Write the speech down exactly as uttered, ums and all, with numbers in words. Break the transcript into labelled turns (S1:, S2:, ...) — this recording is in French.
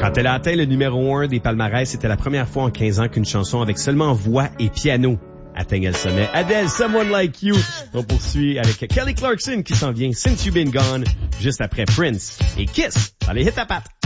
S1: Quand elle a atteint le numéro un des palmarès, c'était la première fois en quinze ans qu'une chanson avec seulement voix et piano atteignait le sommet. Adele, Someone Like You. On poursuit avec Kelly Clarkson qui s'en vient, Since You've Been Gone, juste après Prince et Kiss dans les hits à pattes.